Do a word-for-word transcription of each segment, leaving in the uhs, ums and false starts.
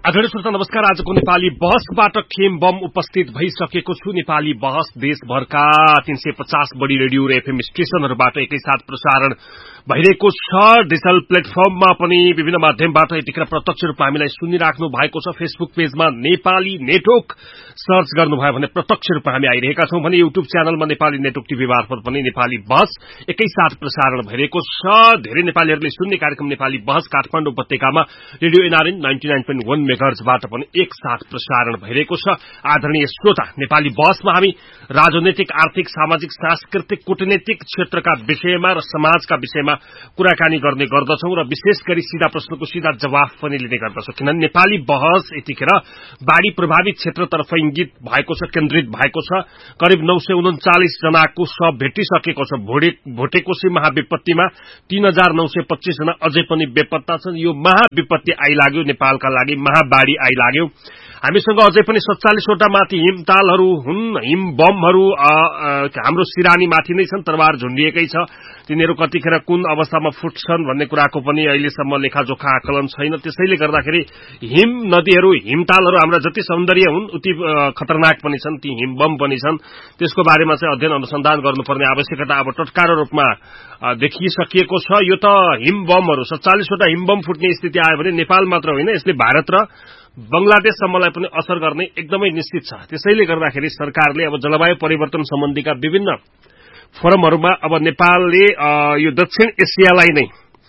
आदरणीय श्रोता नमस्कार। आजको नेपाली बहसबाट खेम बम उपस्थित भइसकेको छु। नेपाली बहस देशभरका तीन सय पचास बढी रेडियो र एफएम स्टेशनहरूबाट एकैसाथ प्रसारण भइरहेको छ। डिजिटल प्लेटफर्ममा पनि विभिन्न माध्यमबाट यतिखेर प्रत्यक्ष रूपमा हामीलाई सुनिराख्नु भएको छ। फेसबुक पेजमा नेपाली नेटवर्क सर्च गर्नुभयो भने प्रत्यक्ष रूपमा हामी आइरहेका छौं भने युट्युब च्यानलमा नेपाली नेटवर्क टिभी मार्फत पनि नेपाली बहस एकैसाथ प्रसारण भइरहेको छ। धेरै नेपालीहरूले सुन्ने कार्यक्रम नेपाली बहस काठमाडौँ उपत्यकामा radio NRN ninety nine point वन मेगाहर्जबाट पनि एकसाथ प्रसारण भइरहेको छ। आदरणीय श्रोता, नेपाली बहसमा हामी राजनैतिक, आर्थिक, सामाजिक, सांस्कृतिक, कूटनीतिक क्षेत्रका विषयमा र समाजका विषयमा कुराकानी गर्ने गर्दछौं र विशेष गरी सीधा प्रश्नको सीधा जवाफ पनि लिने गर्दछौं। किनभने नेपाली बहस यतिखेर बाढ़ी प्रभावित क्षेत्रतर्फ इंगित भएको छ, केन्द्रित भएको छ। करिब नौ सय उन्चालिस जनाको शव भेटिसकेको छ। भोटेकोशी महाविपत्तिमा तीन हजार नौ सय पच्चीस जना अझै पनि बेपत्ता छन्। यो महाविपत्ति आइलाग्यो, नेपालका लागि महाबाढ़ी आइलाग्यो। हामीसँग अझै पनि सत्तालीसवटा माथि हिमतालहरू हुन्। हिम बमहरू हाम्रो सिरानी माथि नै छन्, तरबार झुण्डिएकै छ। तिनीहरू कतिखेर कुन अवस्थामा फुट्छन् भन्ने कुराको पनि अहिलेसम्म लेखाजोखा आकलन छैन। त्यसैले गर्दाखेरि हिम नदीहरू, हिमतालहरू हाम्रा जति सौन्दर्य हुन् उति खतरनाक पनि छन्, ती हिम बम पनि छन्। त्यसको बारेमा चाहिँ अध्ययन अनुसन्धान गर्नुपर्ने आवश्यकता अब टटकार रूपमा देखिसकिएको छ। यो त हिम बमहरू सत्तालीसवटा हिम बम फुट्ने स्थिति आयो भने नेपाल मात्र होइन, यसले भारत र बंगलादेशसम्मलाई पनि असर गर्ने एकदमै निश्चित छ। त्यसैले गर्दाखेरि सरकारले अब जलवायु परिवर्तन सम्बन्धीका विभिन्न फोरमहरूमा अब नेपालले यो दक्षिण एसियालाई नै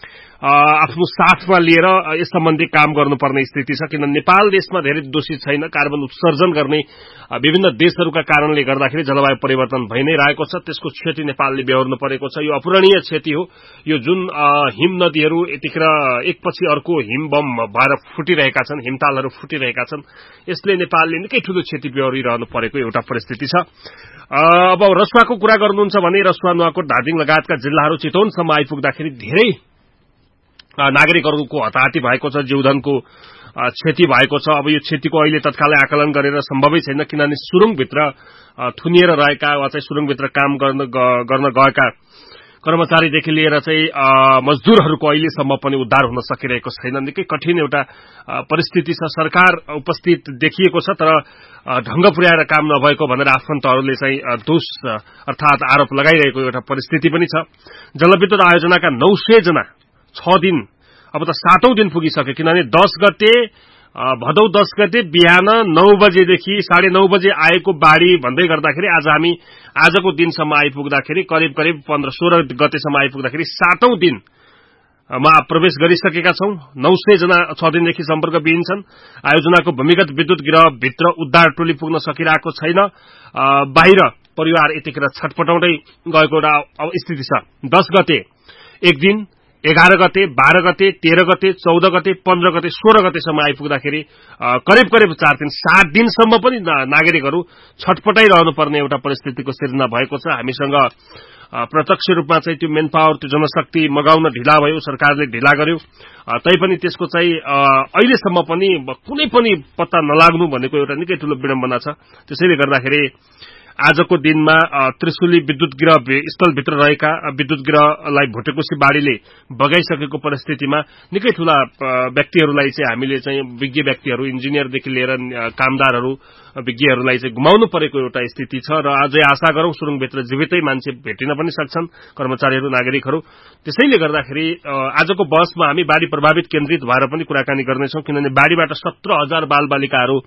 आफ्नो साथमा लिएर यस सम्बन्धी काम गर्नुपर्ने स्थिति छ। किन नेपाल देशमा धेरै दोषी छैन। कार्बन उत्सर्जन गर्ने विभिन्न देशहरूका कारणले गर्दाखेरि जलवायु परिवर्तन भइ नै रहेको छ। त्यसको क्षति नेपालले बेहोर्नु परेको छ। यो अपूरणीय क्षति हो। यो जुन हिम नदीहरू यतिखेर एकपछि अर्को हिम बम भएर फुटिरहेका छन्, हिमतालहरू फुटिरहेका छन्, यसले नेपालले निकै ठूलो क्षति बेहोरिरहनु परेको एउटा परिस्थिति छ। अब रसुवाको कुरा गर्नुहुन्छ भने रसुवा, नुवाकोट, धादिङ लगायतका जिल्लाहरू चितवनसम्म आइपुग्दाखेरि धेरै नागरिकहरूको हताहती भएको छ, जीवधनको क्षति भएको छ। अब यो क्षतिको अहिले तत्कालै आकलन गरेर सम्भवै छैन। किनभने सुरुङभित्र थुनिएर रहेका वा चाहिँ सुरुङभित्र काम गर्न गर्न गएका कर्मचारीदेखि लिएर चाहिँ मजदूरहरूको अहिलेसम्म पनि उद्धार हुन सकिरहेको छैन। निकै कठिन एउटा परिस्थिति छ। सरकार उपस्थित देखिएको छ तर ढंग पुर्याएर काम नभएको भनेर आफन्तहरूले चाहिँ दोष अर्थात आरोप लगाइरहेको एउटा परिस्थिति पनि छ। जलविद्युत आयोजनाका नौ सय जना छ दिन, अब त सातौं दिन पुगिसक्यो। किनभने दस गते भदौ दस गते बिहान नौ बजेदेखि साढे नौ बजे आएको बाढ़ी भन्दै गर्दाखेरि आज हामी आजको दिनसम्म आइपुग्दाखेरि करिब करिब पन्ध्र सोह्र गतेसम्म आइपुग्दाखेरि सातौं दिनमा प्रवेश गरिसकेका छौं। नौ सय जना छ दिनदेखि सम्पर्कविहीन छन्। आयोजनाको भूमिगत विद्युत गृहभित्र उद्धार टोली पुग्न सकिरहेको छैन। बाहिर परिवार यतिखेर छटपटाउँदै गएको एउटा स्थिति छ। दस गते एक दिन, एघार गते, बाह्र गते, तेह्र गते, चौध गते, पन्ध्र गते, सोह्र गतेसम्म आइपुग्दाखेरि करिब करिब चार दिन सात दिनसम्म पनि नागरिकहरू छटपटाइरहनु पर्ने एउटा परिस्थितिको सिर्जना भएको छ। हामीसँग प्रत्यक्ष रूपमा चाहिँ त्यो मेन पावर, त्यो जनशक्ति मगाउन ढिला भयो, सरकारले ढिला गर्यो। तैपनि त्यसको चाहिँ अहिलेसम्म पनि कुनै पनि पत्ता नलाग्नु भनेको एउटा निकै ठूलो विडम्बना छ। त्यसैले गर्दाखेरि आजको दिनमा त्रिशुली विद्युत गृह स्थलभित्र रहेका विद्युत गृहलाई भोटेकोशी बाढ़ीले बगाइसकेको परिस्थितिमा निकै ठूला व्यक्तिहरूलाई चाहिँ हामीले चाहिँ विज्ञ व्यक्तिहरू, इन्जिनियरदेखि लिएर कामदारहरू, विज्ञहरूलाई चाहिँ गुमाउनु परेको एउटा स्थिति छ। र अझै आशा गरौं सुरुङभित्र जीवितै मान्छे भेटिन पनि सक्छन्, कर्मचारीहरू, नागरिकहरू। त्यसैले गर्दाखेरि आजको बहसमा हामी बाढ़ी प्रभावित केन्द्रित भएर पनि कुराकानी गर्नेछौं। किनभने बाढ़ीबाट सत्र हजार बालबालिकाहरू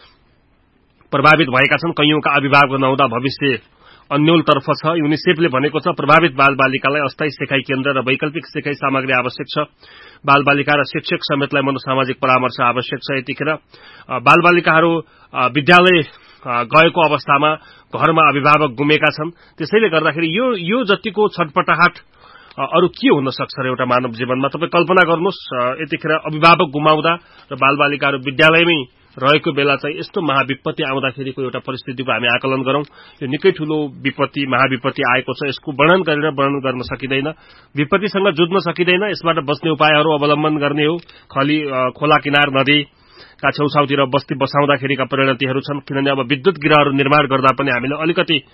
प्रभावित भएका छन्। कैयौंका अभिभावक नहुँदा भविष्य अन्यलतर्फ छ। युनिसेफले भनेको छ प्रभावित बालबालिकालाई अस्थायी सिकाइ केन्द्र र वैकल्पिक सिकाइ सामग्री आवश्यक छ। बालबालिका र शिक्षक समेतलाई मनोसामाजिक परामर्श आवश्यक छ। यतिखेर बालबालिकाहरू विद्यालय गएको अवस्थामा घरमा अभिभावक गुमेका छन्। त्यसैले गर्दाखेरि यो यो जतिको छटपटाहट अरु के हुन सक्छ र एउटा मानव जीवनमा? तपाई कल्पना गर्नुस्, यतिखेर अभिभावक गुमाउँदा र बालबालिकाहरू विद्यालयमै रहेको बेला चाहिँ यस्तो महाविपत्ति आउँदाखेरिको एउटा परिस्थितिको हामी आकलन गरौं। यो निकै ठूलो विपत्ति, महाविपत्ति आएको छ। यसको वर्णन गरेर वर्णन गर्न सकिँदैन। विपत्तिसँग जुझ्न सकिँदैन। यसबाट बस्ने उपायहरू अवलम्बन गर्ने हो। खली खोला किनार नदीका छेउछाउतिर बस्ती बसाउँदाखेरिका परिणतिहरू छन्। किनभने अब विद्युत गृहहरू निर्माण गर्दा पनि हामीले अलिकति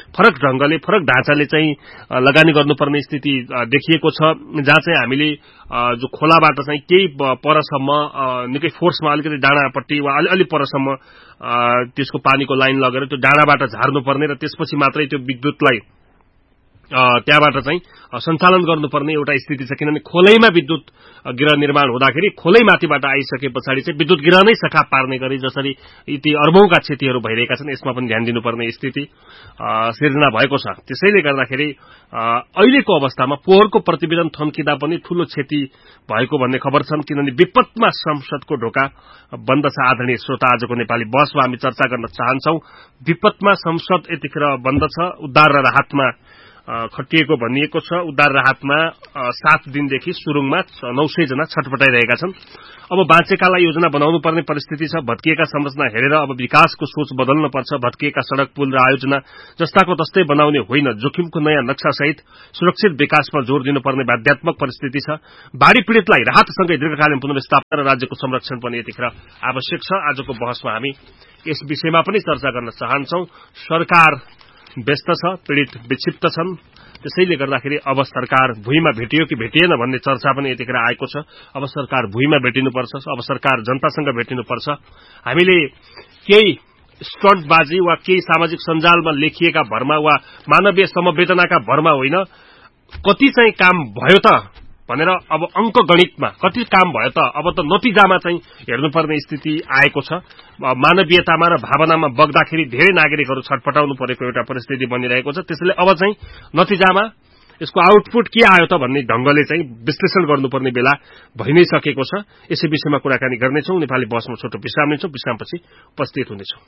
फरक ढंगले फरक ढाँचाले चाहिँ लगानी गर्नुपर्ने स्थिति देखिएको छ, जहाँ चाहिँ हामीले जो खोलाबाट चाहिँ केही परसम्म निकै फोर्समा अलिकति डाँडापट्टि वा अलि अलि परसम्म त्यसको पानीको लाइन लगेर त्यो डाँडाबाट झार्नुपर्ने र त्यसपछि मात्रै त्यो विद्युतलाई त्यहाँबाट चाहिँ सञ्चालन गर्नुपर्ने एउटा स्थिति छ। किनभने खोलैमा विद्युत गृह निर्माण हुँदाखेरि खोलै माथिबाट आइसके पछाडि चाहिँ विद्युत गृह नै सखाप पार्ने गरी जसरी ती अर्बौंका क्षतिहरू भइरहेका छन्, यसमा पनि ध्यान दिनुपर्ने स्थिति सिर्जना भएको छ। त्यसैले गर्दाखेरि अहिलेको अवस्थामा पोहोरको प्रतिवेदन थन्किँदा पनि ठूलो क्षति भएको भन्ने खबर छन्। किनभने विपदमा संसदको ढोका बन्द छ। आदरणीय श्रोता, आजको नेपाली बहसमा हामी चर्चा गर्न चाहन्छौं। विपदमा संसद यतिखेर बन्द छ। उद्धार र राहतमा खटिएको भनिएको छ। उद्धार राहतमा सात दिनदेखि सुरुङमा नौ सय जना छटपटाइरहेका छन्। अब बाँचेकालाई योजना बनाउनु पर्ने परिस्थिति छ। भत्किएका संरचना हेरेर अब विकासको सोच बदल्न पर्छ। भत्किएका सड़क पुल र आयोजना जस्ताको तस्तै बनाउने होइन, जोखिमको नयाँ नक्सासहित सुरक्षित विकासमा जोड़ दिनुपर्ने बाध्यात्मक परिस्थिति छ। बाढ़ी पीड़ितलाई राहतसँगै दीर्घकालीन पुनर्स्थापना र राज्यको संरक्षण पनि यतिखेर आवश्यक छ। आजको बहसमा हामी यस विषयमा पनि चर्चा गर्न चाहन्छौं। सरकार व्यस्त छ, पीड़ित विक्षिप्त छन्। त्यसैले गर्दाखेरि अब सरकार भुइँमा भेटियो कि भेटिएन भन्ने चर्चा पनि यतिखेर आएको छ। अब सरकार भुइँमा भेटिनुपर्छ, अब सरकार जनतासँग भेटिनुपर्छ। हामीले केही स्टन्टबाजी वा केही सामाजिक सञ्जालमा लेखिएका भरमा वा मानवीय समवेदनाका भरमा होइन, कति चाहिँ काम भयो त भनेर अब अंक गणितमा कति काम भयो त अब त नतिजामा चाहिँ हेर्नुपर्ने स्थिति आएको छ। मानवीयतामा र भावनामा बग्दाखेरि धेरै नागरिकहरू छटपटाउनु परेको एउटा परिस्थिति बनिरहेको छ। त्यसैले अब चाहिँ नतिजामा यसको आउटपुट के आयो त भन्ने ढंगले चाहिँ विश्लेषण गर्नुपर्ने बेला भइ नै सकेको छ। यसै विषयमा कुराकानी गर्नेछौं। नेपाली बहसमा छोटो विश्राम लिन्छौं। विश्रामपछि उपस्थित हुनेछौं।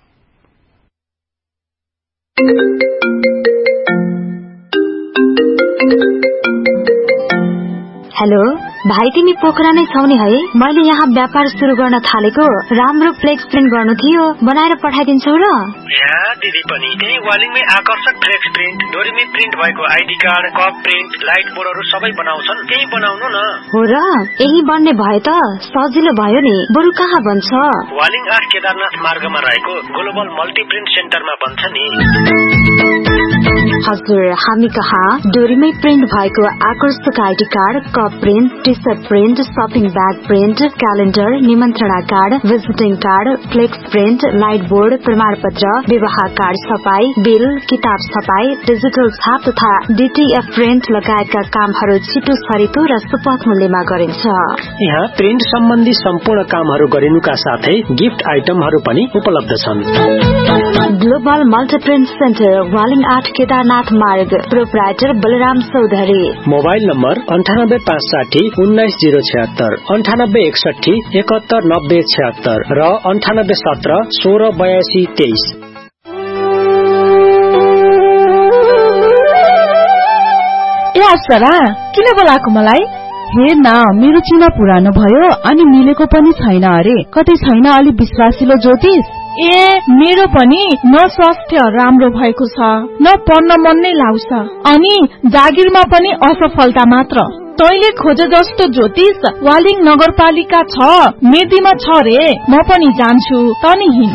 हेलो भाइ, तिमी पोखरा नै छौ नि है? मैले यहाँ व्यापार शुरू गर्न थालेको राम्रो फ्लेक्स प्रिन्ट गर्नु थियो, बनाएर पठाइदिन्छौ र? यहाँ दिदी पनि त्यही वालिङमै आकर्षक फ्लेक्स प्रिन्ट, डोरीमै प्रिन्ट भएको ID card, cup print, light बोर्डहरू सबै बनाउँछन्। त्यही बनाउनु न। हो र? यही बन्ने भए त सजिलो भयो नि। बरु कहाँ बन्छ? वालिङ आठ केदारनाथ मार्गमा रहेको ग्लोबल मल्टी प्रिन्ट सेन्टरमा बन्छ नि। हजुर, हामी कहाँ डोरीमै प्रिन्ट भएको आकर्षक ID card, cup print, T short print, shopping bag print, calendar, निमन्त्रणा card, विजिटिङ card, flex print, light board, प्रमाणपत्र, विवाह कार्ड छपाई, बिल, किताब छपाई, डिजिटल छाप तथा डीटीएफ प्रिन्ट लगायतका कामहरू छिटो छरितो र सुपथ मूल्यमा गरिन्छ। यहाँ प्रिन्ट सम्बन्धी सम्पूर्ण कामहरू गरिनुका साथै गिफ्ट आइटमहरू पनि उपलब्ध छन्। ग्लोबल मल्टीप्रिन्ट सेन्टर, वालिङ आठ केदारनाथ मार्ग, proprietor Balram Chaudhary. Mobile number अन्ठानब्बे पाँच साठी उन्नाइस जीरो छिहत्तर, अन्ठानब्बे एकसठी एकहत्तर नब्बे छिहत्तर र अन्ठानब्बे सत्र सोह्र बयासी तेइस। ए अप्सरा, किन बोलाएको मलाई? हेर न, मेरो चिना पुरानो भयो अनि मिलेको पनि छैन अरे। कतै छैन अलि विश्वासिलो ज्योतिष? ए मेरो पनि न स्वास्थ्य राम्रो भएको छ, न पढ्न मन नै लाउँछ, अनि जागिरमा पनि असफलता मात्र। तैले खोजे जस्तो ज्योतिष वालिङ नगरपालिका छ, मेदीमा छ रे। म पनि जान्छु, तनी हिँड।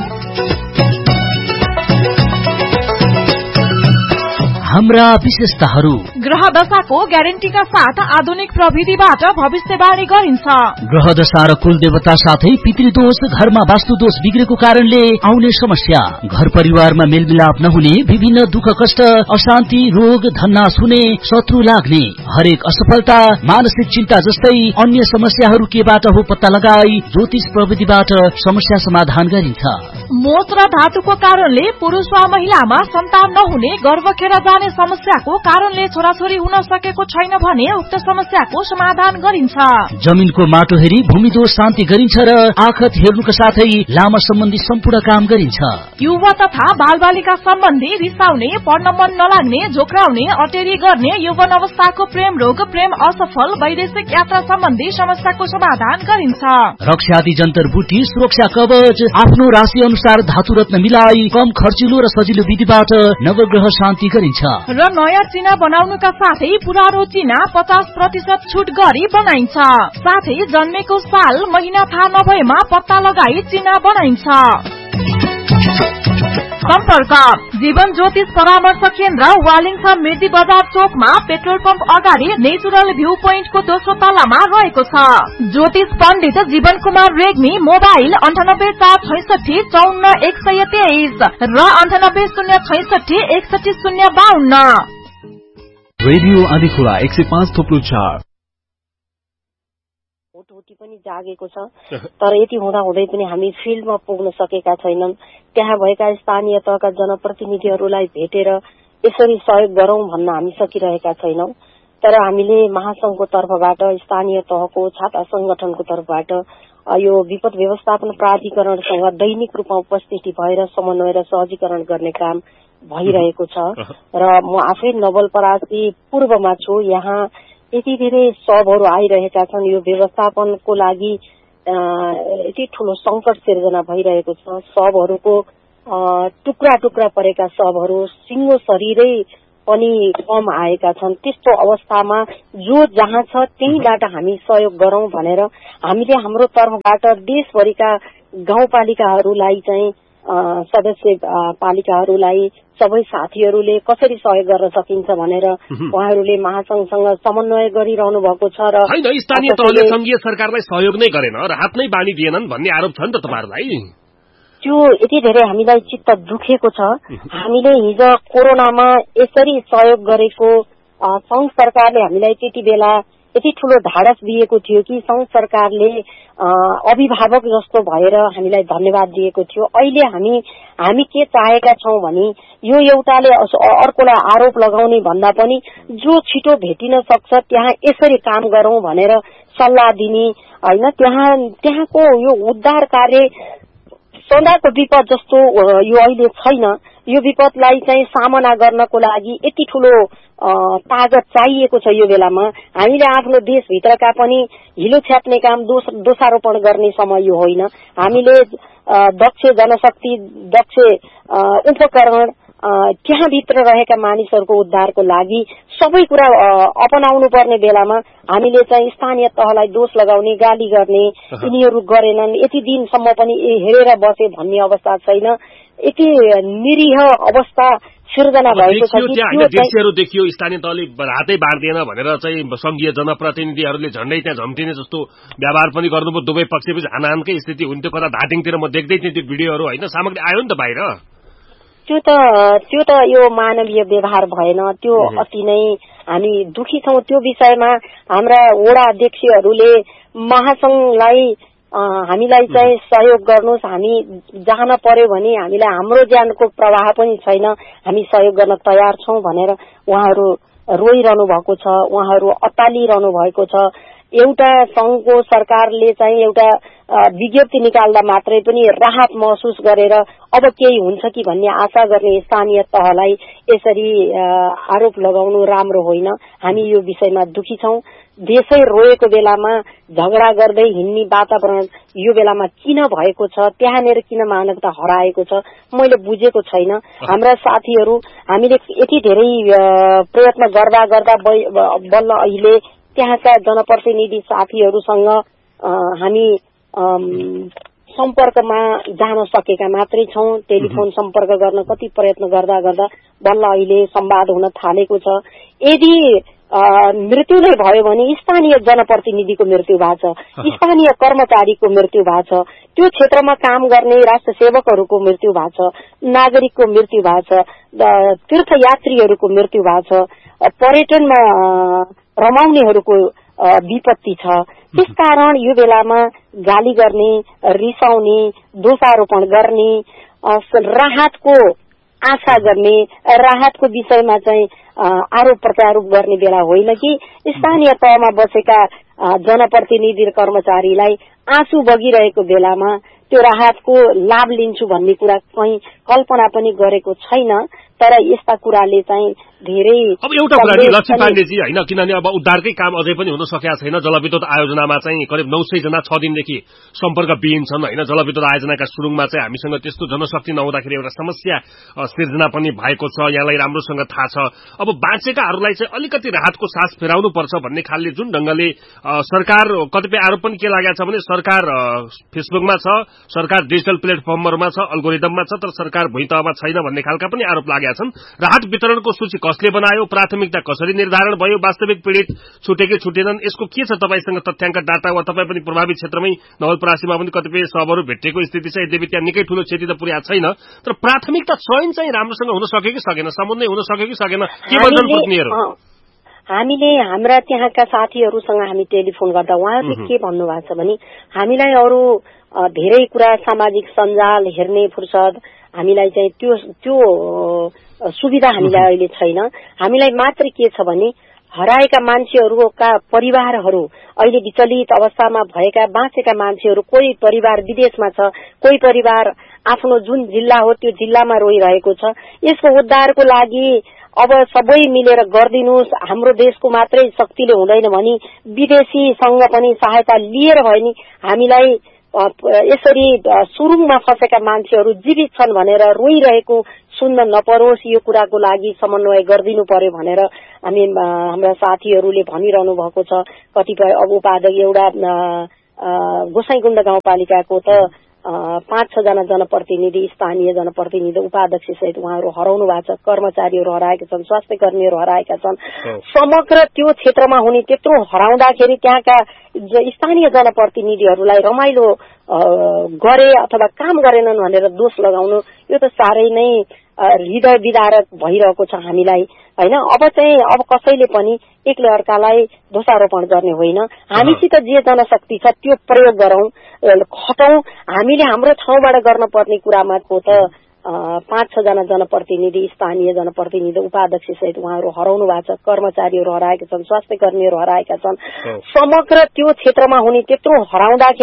हाम्रा विशेषताहरू: ग्रह दशाको ग्यारेन्टीका साथ आधुनिक प्रविधिबाट भविष्यवाणी गरिन्छ। ग्रह दशा र कुल देवता साथै पितृदोष, घरमा वास्तु दोष बिग्रेको कारणले आउने समस्या, घर परिवारमा मेलमिलाप नहुने, विभिन्न दुःख कष्ट, अशान्ति, रोग, धन्नास हुने, शत्रु लाग्ने, हरेक असफलता, मानसिक चिन्ता जस्तै अन्य समस्याहरू केबाट हो पत्ता लगाई ज्योतिष प्रविधिबाट समस्या समाधान गरिन्छ। मोच र धातुको कारणले पुरुष वा महिलामा सन्तान नहुने, गर्भ खेर जाने समस्याको कारणले छोराछोरी हुन सकेको छैन भने उक्त समस्याको समाधान गरिन्छ। जमिनको माटो हेरी भूमि दोष शान्ति गरिन्छ र आखत हेर्नुका साथै लामा सम्बन्धी सम्पूर्ण काम गरिन्छ। युवा तथा बालबालिका सम्बन्धी रिसाउने, पढ्न मन नलाग्ने, झोक्राउने, अटेरी गर्ने, यौवन अवस्थाको प्रेम रोग, प्रेम असफल, वैदेशिक यात्रा सम्बन्धी समस्याको समाधान गरिन्छ। रक्षादि जन्तर बुटी, सुरक्षा कवच, आफ्नो राशि अनुसार धातु रत्न मिलाई कम खर्चिलो र सजिलो विधिबाट नवग्रह शान्ति गरिन्छ। र नयाँ चिना बनाउनुका साथै पुरानो चिना पचास प्रतिशत छुट गरी बनाइन्छ। साथै जन्मेको साल महिना थाहा नभएमा पत्ता लगाई चिना बनाइन्छ। सम्पर्क जीवन ज्योतिष परामर्श केन्द्र वालिङ छ मिर्दी बजार चोकमा पेट्रोल पम्प अगाडि नेचुरल भ्यू पोइन्टको दोस्रो तलामा रहेको छ। ज्योतिष पण्डित जीवन कुमार रेग्मी मोबाइल अन्ठानब्बे चार छैसठी चौन्न एक सय तेइस र अन्ठानब्बे शून्य छैसठी एकसठी शून्य बाहन्न। रेडियो आदिखुला एक सय पाँच थोप्लो चार भोटभोटी पनि जागेको छ, तर यति हुँदा हुँदै पनि हामी फिल्डमा पुग्न सकेका छैनौं। त्यहाँ भएका स्थानीय तहका जनप्रतिनिधिहरूलाई भेटेर यसरी सहयोग गरौं भन्न हामी सकिरहेका छैनौं। तर हामीले महासंघको तर्फबाट, स्थानीय तहको छाता संगठनको तर्फबाट यो विपद व्यवस्थापन प्राधिकरणसँग दैनिक रूपमा उपस्थिति भएर समन्वय र सहजीकरण गर्ने काम भइरहेको छ र म आफै नवलपरासी पूर्वमा छु। यहाँ यति धेरै सबहरू आइरहेका छन्। यो व्यवस्थापनको लागि यति ठूलो संकट सिर्जना भइरहेको छ। सबहरूको टुक्रा टुक्रा परेका सबहरू, सिङ्गो शरीरै पनि कम आएका छन्। त्यस्तो अवस्थामा जो जहाँ छ त्यहीबाट हामी सहयोग गरौं भनेर हामीले हाम्रो तर्फबाट देशभरिका गाउँपालिकाहरूलाई चाहिँ सदस्य पालिकाहरूलाई सबै साथीहरूले कसरी सहयोग गर्न सकिन्छ भनेर उहाँहरूले महासंघसँग समन्वय गरिरहनु भएको छ। र हैन, स्थानीय तहले संघीय सरकारलाई सहयोग नै गरेन, राहत नै बानी दिएनन् भन्ने आरोप छ नि त तपाईहरुलाई। त्यो यति धेरै हामीलाई चित्त दुखेको छ। हामीले हिजो कोरोनामा यसरी सहयोग गरेको संघ सरकारले हामीलाई त्यति बेला यति ठूलो ढाडस दिएको थियो कि संघ सरकारले अभिभावक जस्तो भएर हामीलाई धन्यवाद दिएको थियो। अहिले हामी हामी के चाहेका छौं भने यो एउटाले अर्कोलाई आरोप लगाउने भन्दा पनि जो छिटो भेटिन सक्छ त्यहाँ यसरी काम गरौं भनेर सल्लाह दिने हैन। त्यहाँ त्यहाँको यो उद्धार कार्य सदाको विपद जस्तो यो अहिले छैन। यो विपदलाई चाहिँ सामना गर्नको लागि यति ठूलो तागत चाहिएको छ। यो बेलामा हामीले आफ्नो देशभित्रका पनि हिलो छ्याप्ने काम दोष दोषारोपण गर्ने समय यो होइन। हामीले दक्ष जनशक्ति, दक्ष उपकरण, त्यहाँभित्र रहेका मानिसहरूको उद्धारको लागि सबै कुरा अपनाउनु पर्ने बेलामा हामीले चाहिँ स्थानीय तहलाई दोष लगाउने, गाली गर्ने, यिनीहरू गरेनन्, यति दिनसम्म पनि हेरेर बसे भन्ने अवस्था छैन। यति निरीह अवस्था सिर्जना भएको छ कि त्यो दृश्यहरू देखियो। स्थानीय तहले हातै बाँड्दैन भनेर चाहिँ संघीय जनप्रतिनिधिहरूले झण्डै त्यहाँ झम्टिने जस्तो व्यवहार पनि गर्नुभयो। दुवै पक्षबीच हानाहानकै स्थिति हुन्थ्यो। कता धाटिङतिर म देख्दै थिएँ त्यो भिडियोहरू होइन, सामग्री आयो नि त बाहिर। त्यो त त्यो त यो मानवीय व्यवहार भएन। त्यो अति नै हामी दुखी छौं। त्यो विषयमा हाम्रा वडा अध्यक्षहरूले महासंघलाई हामीलाई चाहिँ सहयोग गर्नुहोस्, हामी जान पर्यो भने हामीलाई हाम्रो ज्यानको प्रवाह पनि छैन, हामी सहयोग गर्न तयार छौं भनेर उहाँहरू रोइरहनु भएको छ, उहाँहरू अत्तालिरहनु भएको छ। एउटा संघको सरकारले चाहिँ एउटा विज्ञप्ति निकाल्दा मात्रै पनि राहत महसुस गरेर अब केही हुन्छ कि भन्ने आशा गर्ने स्थानीय तहलाई यसरी आरोप लगाउनु राम्रो होइन। हामी यो विषयमा दुखी छौं। देशै रोएको बेलामा झगडा गर्दै हिँड्ने वातावरण यो बेलामा किन भएको छ, त्यहाँनिर किन मानवता हराएको छ मैले बुझेको छैन। हाम्रा साथीहरू हामीले यति धेरै प्रयत्न गर्दा गर्दा बल्ल अहिले त्यहाँका जनप्रतिनिधि साथीहरूसँग हामी सम्पर्कमा जान सकेका मात्रै छौं। टेलिफोन सम्पर्क गर्न कति प्रयत्न गर्दा गर्दा बल्ल अहिले संवाद हुन थालेको छ। यदि मृत्यु नै भयो भने स्थानीय जनप्रतिनिधिको मृत्यु भएको छ, स्थानीय कर्मचारीको मृत्यु भएको छ, त्यो क्षेत्रमा काम गर्ने राष्ट्र सेवकहरूको मृत्यु भएको छ, नागरिकको मृत्यु भएको छ, तीर्थयात्रीहरूको मृत्यु भएको छ, पर्यटनमा रमाउनेहरूको विपत्ति छ। त्यसकारण यो बेलामा गाली गर्ने, रिसाउने, दोषारोपण गर्ने, राहतको आशा गर्ने, राहतको विषयमा चाहिँ आरोप प्रत्यारोप गर्ने बेला होइन कि स्थानीय तहमा बसेका जनप्रतिनिधि र कर्मचारीलाई आँसु बगिरहेको बेलामा त्यो राहतको लाभ लिन्छु भन्ने कुरा कहीं कल्पना पनि गरेको छैन। तर यस्ता कुराले चाहिँ धेरै अब एउटा कुरा नि लक्ष्मी पाण्डेजी होइन, किनभने अब उद्धारकै काम अझै पनि हुन सकेका छैन। जलविद्युत आयोजनामा चाहिँ करिब नौ सय जना छ दिनदेखि सम्पर्कविहीन छन् होइन। जलविद्युत आयोजनाका सुरुङमा चाहिँ हामीसँग त्यस्तो जनशक्ति नहुँदाखेरि एउटा समस्या सिर्जना पनि भएको छ, यहाँलाई राम्रोसँग थाहा छ। अब बाँचेकाहरूलाई चाहिँ अलिकति राहतको सास फेराउनु पर्छ भन्ने खालले जुन ढंगले सरकार, कतिपय आरोप पनि के लागेको छ भने सरकार फेसबुकमा छ, सरकार डिजिटल प्लेटफर्महरूमा छ, अल्गोरिदममा छ, तर सरकार भुइँतहमा छैन भन्ने खालका पनि आरोप लागेका छन्। राहत वितरणको सूची कसले बनायो, प्राथमिकता कसरी निर्धारण भयो, वास्तविक पीडित छुटे कि छुटेनन्, यसको के छ तपाईसँग तथ्याङ्क डाटा, वा तपाईँ पनि प्रभावित क्षेत्रमै नवलपरासीमा पनि कतिपय सबहरू भेटेको स्थिति छ, यद्यपि त्यहाँ निकै ठूलो क्षति त पुर्याएको छैन, तर प्राथमिकता चयन चाहिँ राम्रोसँग हुन सक्यो कि सकेन, सम्बन्धै हुन सक्यो कि सकेन, के भन्छन् पत्नीहरू? हामीले हाम्रा त्यहाँका साथीहरूसँग हामी टेलिफोन गर्दा उहाँहरूले के भन्नुभएको छ भने हामीलाई अरू धेरै कुरा सामाजिक सञ्जाल हेर्ने फुर्सद, हामीलाई चाहिँ त्यो त्यो सुविधा हामीलाई अहिले छैन। हामीलाई मात्र के छ भने हराएका मान्छेहरूका परिवारहरू, अहिले विचलित अवस्थामा भएका बाँचेका मान्छेहरू, कोही परिवार विदेशमा छ, कोही परिवार आफ्नो जुन जिल्ला हो त्यो जिल्लामा रोइरहेको छ। यसको उद्धारको लागि अब सबै मिलेर गरिदिनुहोस्, हाम्रो देशको मात्रै शक्तिले हुँदैन भनी विदेशीसँग पनि सहायता लिएर भयो नि हामीलाई यसरी सुरुङमा फसेका मान्छेहरू जीवित छन् भनेर रोइरहेको सुन्न नपरोस्, यो कुराको लागि समन्वय गरिदिनु पर्यो भनेर हामी हाम्रा साथीहरूले भनिरहनु भएको छ। कतिपय अब उपाध्यक्ष एउटा गोसाइँकुण्ड गाउँपालिकाको त पाँच छ जना जनप्रतिनिधि, स्थानीय जनप्रतिनिधि, उपाध्यक्ष सहित उहाँहरू हराउनु भएको छ, कर्मचारीहरू हराएका छन्, स्वास्थ्य कर्मीहरू हराएका छन्। समग्र त्यो क्षेत्रमा हुने त्यत्रो हराउँदाखेरि त्यहाँका स्थानीय जनप्रतिनिधिहरूलाई रमाइलो गरे अथवा काम गरेनन् भनेर दोष लगाउनु, यो त साह्रै नै हृदय विदारक भइरहेको छ हामीलाई हैन। अब चाहिँ अब कसैले पनि एकले अर्कालाई दोषारोपण गर्ने होइन, हामीसित जे जनशक्ति छ त्यो प्रयोग गरौं, खटौं। हामीले हाम्रो ठाउँबाट गर्न पर्ने कुरामा को त पाँच छ जना जनप्रतिनिधि, स्थानीय जनप्रतिनिधि, उपाध्यक्ष सहित उहाँहरू हराउनु भएको छ, कर्मचारीहरू हराएका छन्, स्वास्थ्य कर्मीहरू हराएका छन्। समग्र त्यो क्षेत्रमा हुने त्यत्रो हराउँदाखेरि